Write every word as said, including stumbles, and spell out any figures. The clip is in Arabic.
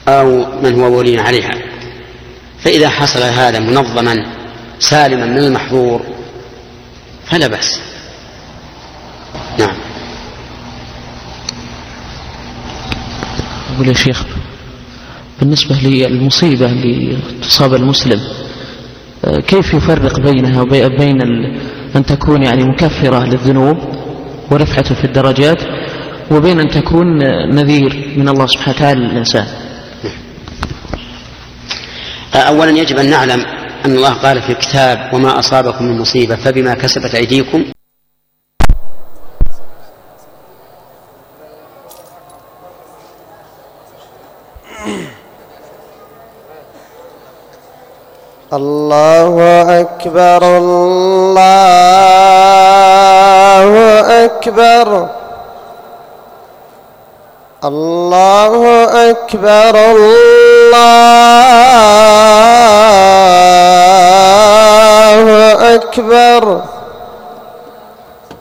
أو من هو ولي عليها. فإذا حصل هذا منظما سالما من المحظور فلا بأس. نعم. أقول يا شيخ بالنسبة للمصيبة اللي تصاب المسلم كيف يفرق بينها وبين أن تكون يعني مكفرة للذنوب ورفعته في الدرجات وبين أن تكون نذير من الله سبحانه وتعالى للإنسان؟ أولا يجب أن نعلم أن الله قال في الكتاب وما أصابكم من مصيبة فبما كسبت أيديكم. الله أكبر الله أكبر الله أكبر الله أكبر.